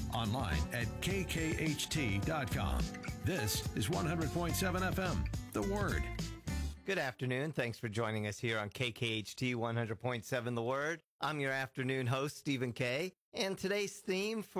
online at kkht.com. This is 100.7 FM, The Word. Good afternoon. Thanks for joining us here on KKHT 100.7 The Word. I'm your afternoon host, Stephen Kay, and today's theme for